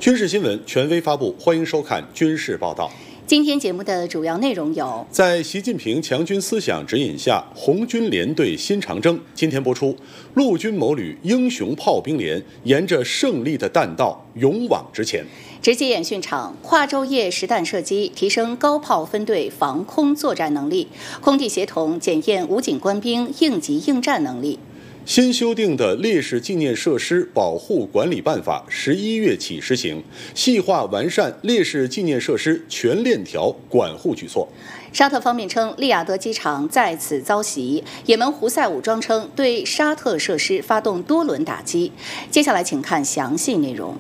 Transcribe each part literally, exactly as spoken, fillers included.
军事新闻权威发布，欢迎收看军事报道。 今天节目的主要内容有： 在习近平强军思想指引下，红军联队新长征今天播出。陆军某旅英雄炮兵连沿着胜利的弹道勇往直前。 直击演训场，跨昼夜实弹射击，提升高炮分队防空作战能力；空地协同检验武警官兵应急应战能力。 新修订的烈士纪念设施保护管理办法十一月起施行，细化完善烈士纪念设施全链条管护举措。 沙特方面称，利雅得机场再次遭袭，也门胡塞武装称对沙特设施发动多轮打击。接下来请看详细内容。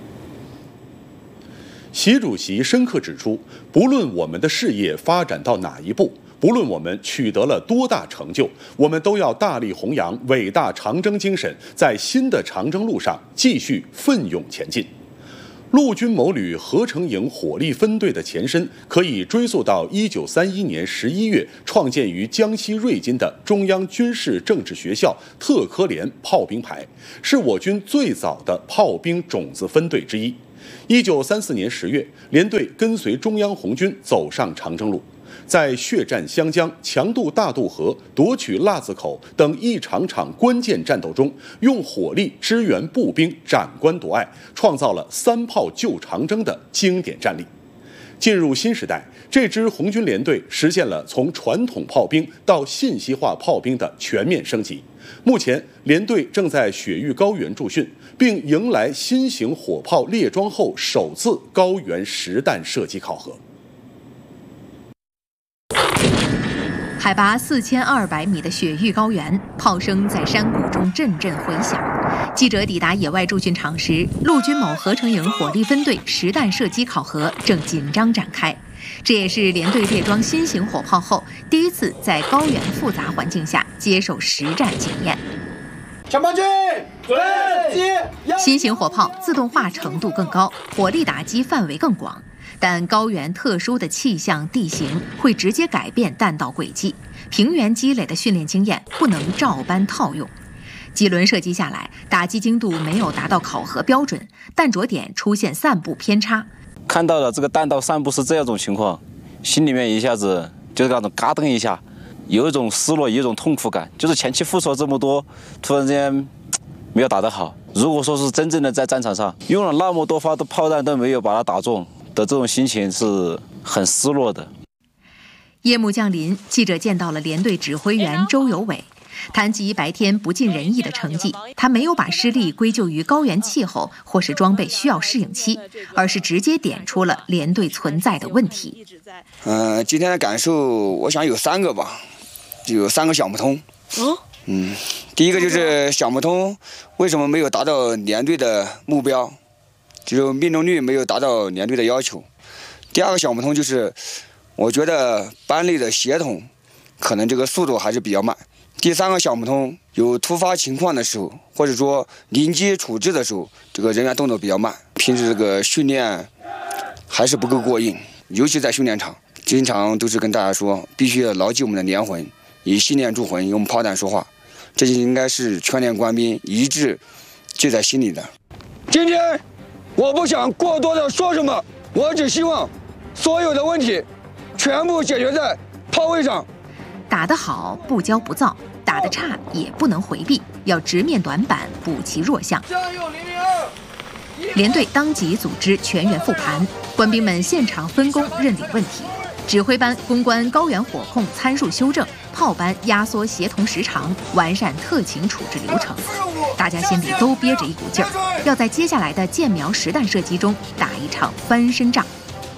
习主席深刻指出，不论我们的事业发展到哪一步，不论我们取得了多大成就，我们都要大力弘扬伟大长征精神，在新的长征路上继续奋勇前进。陆军某旅合成营火力分队的前身可以追溯到一九三一年十一月创建于江西瑞金的中央军事政治学校特科连炮兵排，是我军最早的炮兵种子分队之一。一九三四年十月，连队跟随中央红军走上长征路，在血战湘江、强渡大渡河、夺取腊子口等一场场关键战斗中，用火力支援步兵斩关夺隘，创造了三炮救长征的经典战例。进入新时代，这支红军联队实现了从传统炮兵到信息化炮兵的全面升级。目前，联队正在雪域高原驻训，并迎来新型火炮列装后首次高原实弹射击考核。 海拔四千二百米的雪域高原，炮声在山谷中阵阵回响。记者抵达野外驻训场时，陆军某合成营火力分队实弹射击考核正紧张展开。这也是连队列装新型火炮后第一次在高原复杂环境下接受实战检验。 抢炮击，对击。 新型火炮自动化程度更高，火力打击范围更广。但高原特殊的气象地形会直接改变弹道轨迹，平原积累的训练经验不能照搬套用。几轮射击下来，打击精度没有达到考核标准，弹着点出现散布偏差。 看到了这个弹道散布是这样一种情况，心里面一下子就是那种嘎噔一下，有一种失落，有一种痛苦感，就是前期付出了这么多，突然之间没有打得好。如果说是真正的在战场上用了那么多发的炮弹都没有把它打中的这种心情是很失落的。 夜幕降临，记者见到了连队指挥员周有伟。谈及白天不尽人意的成绩，他没有把失利归咎于高原气候或是装备需要适应期，而是直接点出了连队存在的问题。 嗯、呃，今天的感受，我想有三个吧，有三个想不通。 哦， 嗯，第一个就是想不通为什么没有达到连队的目标，就是命中率没有达到连队的要求。第二个想不通就是，我觉得班内的协同可能这个速度还是比较慢。第三个想不通，有突发情况的时候，或者说临机处置的时候，这个人员动作比较慢。平时这个训练还是不够过硬，尤其在训练场，经常都是跟大家说，必须要牢记我们的连魂，以信念铸魂，用炮弹说话。这就应该是全连官兵一致记在心里的。 今天我不想过多的说什么，我只希望所有的问题全部解决在炮位上。 打得好不骄不躁，打得差也不能回避，要直面短板，补其弱项。 加油零零二！ 连队当即组织全员复盘，官兵们现场分工认领问题。指挥班攻关高原火控参数修正，炮班压缩协同时长，完善特情处置流程。大家心里都憋着一股劲儿，要在接下来的箭瞄实弹射击中打一场翻身仗。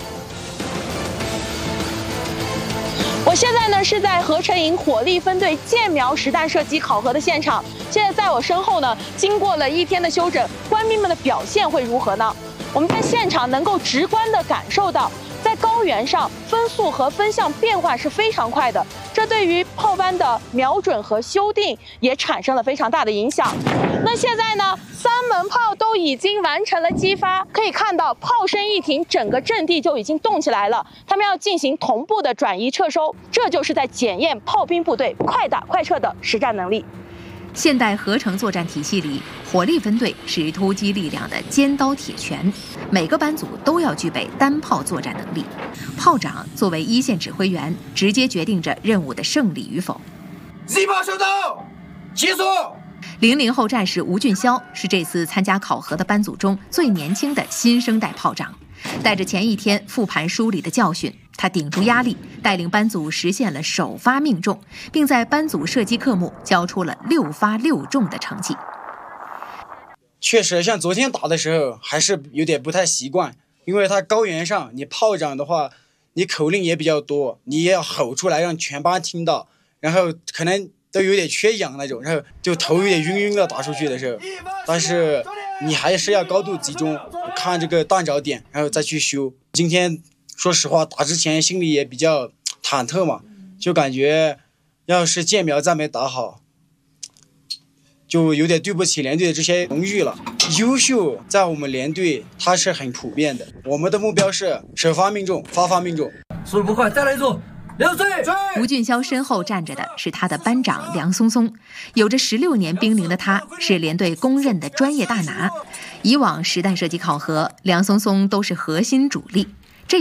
我现在呢是在合成营火力分队箭瞄实弹射击考核的现场，现在在我身后呢，经过了一天的休整，官兵们的表现会如何呢？我们在现场能够直观地感受到，在高原上分速和分向变化是非常快的，这对于炮班的瞄准和修订也产生了非常大的影响。那现在呢，三门炮都已经完成了击发，可以看到炮声一停，整个阵地就已经动起来了。他们要进行同步的转移撤收，这就是在检验炮兵部队快打快撤的实战能力。 现代合成作战体系里，火力分队是突击力量的尖刀铁拳，每个班组都要具备单炮作战能力。炮长作为一线指挥员，直接决定着任务的胜利与否。 Z 炮收到，起速！ 零零后战士吴俊霄是这次参加考核的班组中最年轻的新生代炮长，带着前一天复盘梳理的教训，他顶住压力，带领班组实现了首发命中，并在班组射击科目交出了六发六中的成绩。 确实，像昨天打的时候还是有点不太习惯，因为他高原上，你炮长的话，你口令也比较多，你也要吼出来让全班听到，然后可能都有点缺氧那种，然后就头有点晕晕的打出去的时候，但是你还是要高度集中，看这个弹着点，然后再去修。今天说实话，打之前心里也比较忐忑嘛，就感觉要是箭苗再没打好，就有点对不起连队的这些荣誉了。优秀在我们连队它是很普遍的，我们的目标是首发命中，发发命中。 速度不快，再来一组。刘队， 吴俊霄身后站着的是他的班长梁松松，有着十六年兵龄的他，是连队公认的专业大拿。以往实弹射击考核，梁松松都是核心主力。